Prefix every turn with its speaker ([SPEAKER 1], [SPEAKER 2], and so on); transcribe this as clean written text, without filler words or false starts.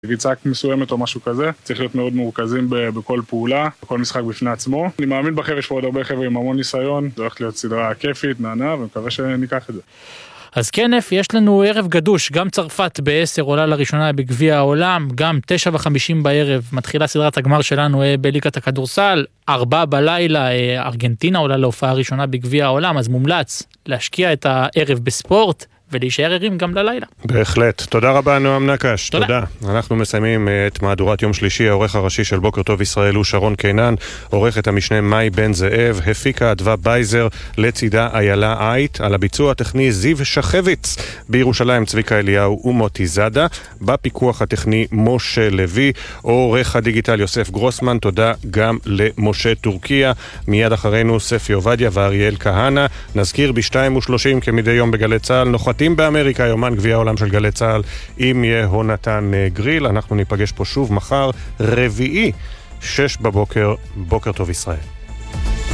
[SPEAKER 1] ריצה מסוימת או משהו כזה, צריך להיות מאוד מורכזים בכל פעולה, בכל משחק בפני עצמו. אני מאמין בחבר'ה, יש פה עוד הרבה חבר'ה עם המון ניסיון, זה הולך להיות סדרה כיפית, מענה, ומקווה שניקח את זה.
[SPEAKER 2] אז כן, יש לנו ערב גדוש, גם צרפת ב-10 עולה לראשונה בגביע העולם, גם 9:50 בערב מתחילה סדרת הגמר שלנו בליגת הכדורסל, 4 בלילה ארגנטינה עולה להופעה ראשונה בגביע העולם, אז מומלץ להשקיע את הערב בספורט, ולהישאר ערים גם ללילה.
[SPEAKER 3] בהחלט. תודה רבה נועם נקש. תודה. אנחנו מסיימים את מהדורת יום שלישי. העורך הראשי של בוקר טוב ישראל הוא שרון קינן, עורכת המשנה מאי בן זאב, הפיקה אדווה בייזר, לצידה איילה אייט, על הביצוע הטכני זיו שחביץ, בירושלים צביקה אליהו ומוטי זאדה, בפיקוח הטכני משה לוי, עורך הדיגיטל יוסף גרוסמן, תודה גם למשה טורקיה. מיד אחרינו ספי עובדיה ואריאל כהנה. נזכיר ב-2:30 כמדי יום בגלי צהל נוחתים באמריקה, יומן גביע העולם של גלי צהל עם יהונתן גריל. אנחנו ניפגש פה שוב מחר רביעי 6 בבוקר. בוקר טוב ישראל.